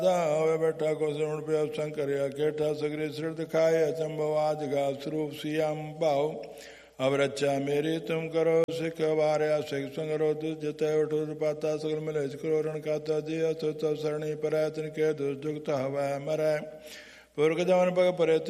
बैठा को श्रवण पे शंकर केठा सगरे सिर दिखाए अचंभवाज गा स्वरूप सियाम भाव अब रक्षा मेरी तुम करो सिख वार्या सिख संगरो जित उठो पाता सगल मिले करो रण खाता जी असुत सरणी पर के दुष्जुक्त हवा मरै पुरख जवन पग परे